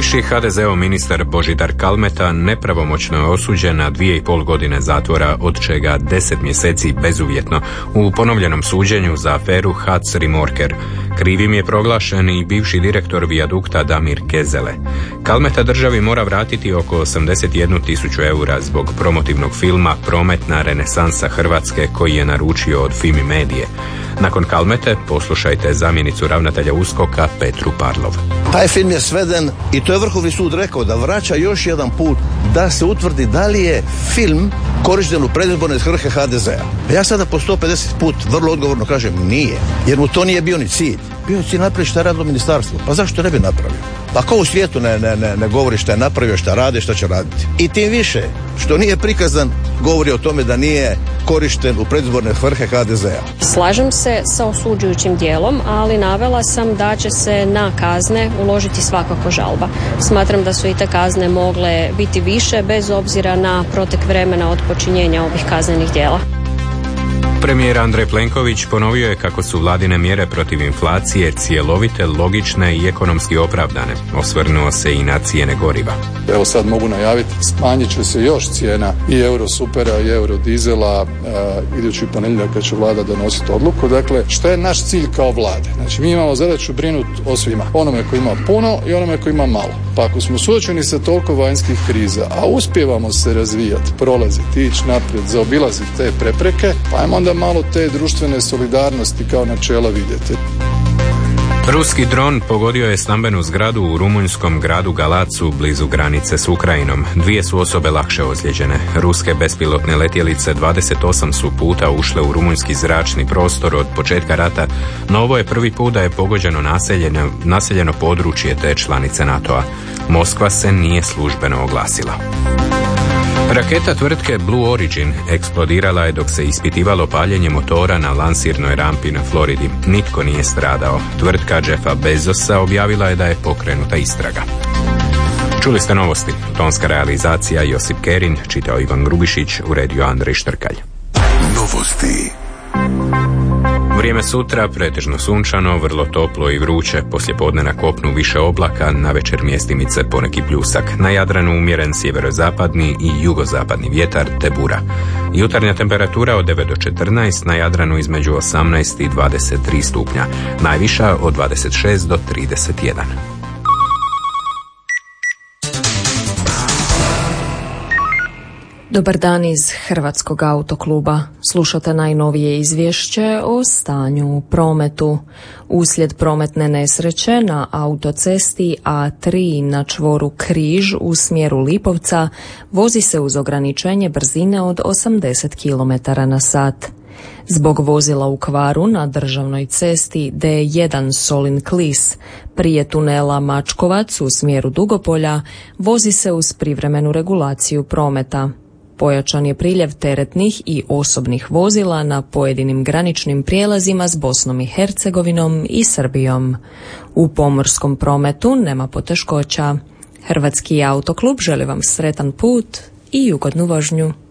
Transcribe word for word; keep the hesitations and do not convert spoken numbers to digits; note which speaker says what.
Speaker 1: Bivši ha de zeov ministar Božidar Kalmeta nepravomoćno je osuđen na dvije i pol godine zatvora, od čega deset mjeseci bezuvjetno, u ponovljenom suđenju za aferu Hac Remorker. Krivim je proglašen i bivši direktor vijadukta Damir Kezele. Kalmeta državi mora vratiti oko osamdeset jednu tisuću eura zbog promotivnog filma Prometna renesansa Hrvatske koji je naručio od Fimi Medije. Nakon Kalmete poslušajte zamjenicu ravnatelja USKOK-a Petru Parlov.
Speaker 2: Taj film je sveden i to je Vrhovni sud rekao da vraća još jedan put da se utvrdi da li je film korišten u predizborne svrhe ha de zea. Ja sada po sto pedeset put vrlo odgovorno kažem nije, jer mu to nije bio ni cilj. Bio je cilj napraviti šta je radilo ministarstvo. Pa zašto ne bi napravio? Pa ko u svijetu ne, ne, ne, ne govori šta je napravio, šta radi, šta će raditi. I tim više što nije prikazan govori o tome da nije korišten u predizborne svrhe ha de zea.
Speaker 3: Slažem se sa osuđujućim dijelom, ali navela sam da će se na kazne uložiti svakako žalba. Smatram da su i te kazne mogle biti više bez obzira na protek vremena od počinjenja ovih kaznenih djela.
Speaker 1: Premijer Andrej Plenković ponovio je kako su vladine mjere protiv inflacije cjelovite, logične i ekonomski opravdane. Osvrnuo se i na cijene goriva.
Speaker 4: Evo sad mogu najaviti, smanjit će se još cijena i Eurosupera i Eurodizela uh, idući ponedjeljak kad će vlada donositi odluku. Dakle, šta je naš cilj kao vlade? Znači, mi imamo zadaću brinuti o svima. Onome koji ima puno i onome koji ima malo. Pa ako smo suočeni sa toliko vanjskih kriza, a uspijevamo se razvijati, prolaziti, ići naprijed, zaobilaziti te prepreke, pa ajmo onda malo te društvene solidarnosti kao načela vidjeti.
Speaker 1: Ruski dron pogodio je stambenu zgradu u rumunjskom gradu Galacu blizu granice s Ukrajinom. Dvije su osobe lakše ozlijeđene. Ruske bespilotne letjelice dvadeset osam su puta ušle u rumunjski zračni prostor od početka rata, no ovo je prvi put da je pogođeno naseljeno, naseljeno područje te članice NATO-a. Moskva se nije službeno oglasila. Raketa tvrtke Blue Origin eksplodirala je dok se ispitivalo paljenje motora na lansirnoj rampi na Floridi. Nitko nije stradao. Tvrtka Jeffa Bezosa objavila je da je pokrenuta istraga. Čuli ste novosti. Tonska realizacija Josip Kerin, čitao Ivan Grubišić, uredio Andrej Štrkalj.
Speaker 5: Novosti.
Speaker 1: Vrijeme sutra pretežno sunčano, vrlo toplo i vruće, poslijepodne na kopnu više oblaka, navečer mjestimice poneki pljusak. Na Jadranu umjeren sjeverozapadni i jugozapadni vjetar te bura. Jutarnja temperatura od devet do četrnaest, na Jadranu između osamnaest i dvadeset tri stupnja, najviša od dvadeset šest do trideset jedan.
Speaker 6: Dobar dan iz Hrvatskog autokluba. Slušate najnovije izvješće o stanju u prometu. Uslijed prometne nesreće na autocesti A tri na čvoru Križ u smjeru Lipovca vozi se uz ograničenje brzine od osamdeset kilometara na sat. Zbog vozila u kvaru na državnoj cesti D jedan Solin Klis prije tunela Mačkovac u smjeru Dugopolja vozi se uz privremenu regulaciju prometa. Pojačan je priljev teretnih i osobnih vozila na pojedinim graničnim prijelazima s Bosnom i Hercegovinom i Srbijom. U pomorskom prometu nema poteškoća. Hrvatski autoklub želi vam sretan put i ugodnu vožnju.